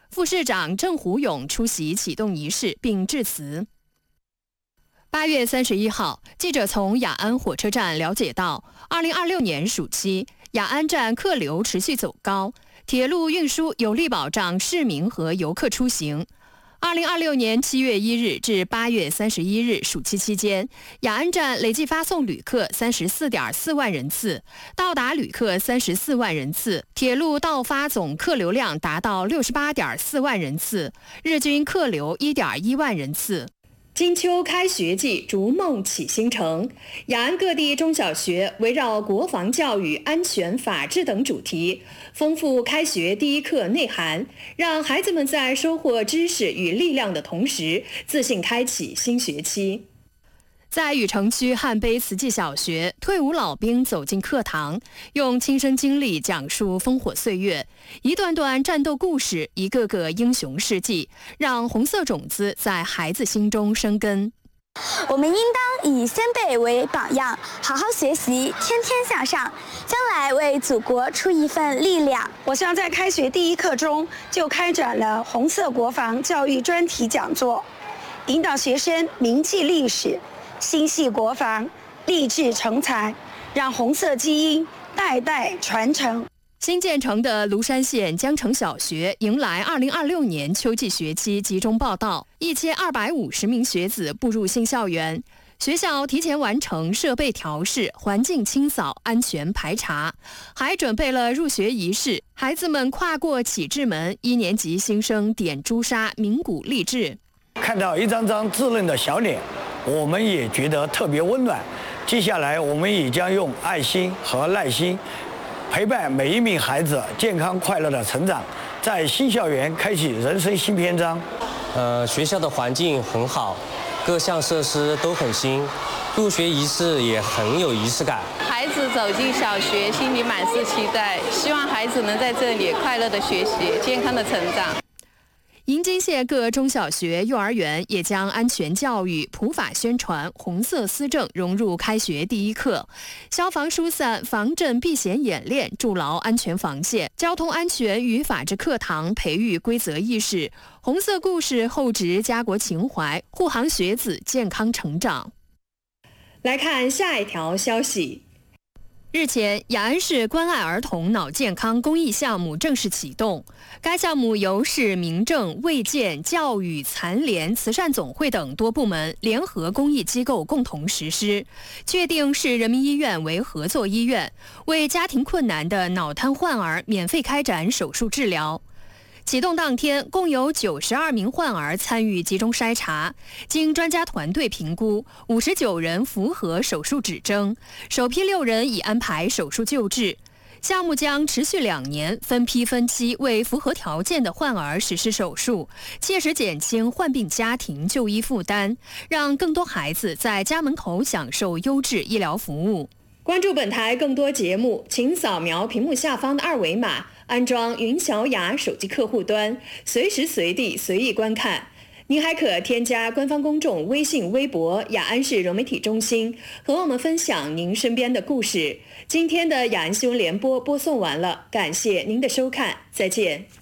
副市长郑虎勇出席启动仪式并致辞。8月31号，记者从雅安火车站了解到，2026年暑期，雅安站客流持续走高，铁路运输有力保障市民和游客出行。2026年7月1日至8月31日暑期期间，雅安站累计发送旅客34.4万人次，到达旅客34万人次，铁路到发总客流量达到68.4万人次，日均客流1.1万人次。金秋开学季，逐梦启新城。雅安各地中小学围绕国防教育、安全、法治等主题，丰富开学第一课内涵，让孩子们在收获知识与力量的同时，自信开启新学期。在禹城区汉碑慈济小学，退伍老兵走进课堂，用亲身经历讲述烽火岁月，一段段战斗故事，一个个英雄事迹，让红色种子在孩子心中生根。 我们应当以先辈为榜样，好好学习，天天向上，将来为祖国出一份力量。 我校在开学第一课中就开展了红色国防教育专题讲座，引导学生铭记历史，心系国防，立志成才，让红色基因代代传承。 新建成的庐山县江城小学迎来2026年秋季学期集中报到，1250名学子步入新校园。学校提前完成设备调试、环境清扫、安全排查，还准备了入学仪式。孩子们跨过启智门，1年级新生点朱砂，鸣鼓励志。 看到一张张稚嫩的小脸，我们也觉得特别温暖。接下来，我们也将用爱心和耐心，陪伴每一名孩子健康快乐的成长，在新校园开启人生新篇章。 学校的环境很好，各项设施都很新，入学仪式也很有仪式感。 孩子走进小学，心里满是期待，希望孩子能在这里快乐的学习，健康的成长。 银金县各中小学、幼儿园也将安全教育、普法宣传、红色思政融入开学第一课，消防疏散、防震避险演练，筑牢安全防线；交通安全与法治课堂培育规则意识，红色故事厚植家国情怀，护航学子健康成长。来看下一条消息。日前，雅安市关爱儿童脑健康公益项目正式启动。该项目由市民政、卫健、教育、残联、慈善总会等多部门联合公益机构共同实施，确定市人民医院为合作医院，为家庭困难的脑瘫患儿免费开展手术治疗。启动当天，共有92名患儿参与集中筛查，经专家团队评估，59人符合手术指征，首批6人已安排手术救治。项目将持续2年，分批分期为符合条件的患儿实施手术，切实减轻患病家庭就医负担，让更多孩子在家门口享受优质医疗服务。关注本台更多节目，请扫描屏幕下方的2维码，安装云小雅手机客户端，随时随地随意观看。您还可添加官方公众微信、微博雅安市融媒体中心，和我们分享您身边的故事。今天的雅安新闻联播播送完了，感谢您的收看，再见。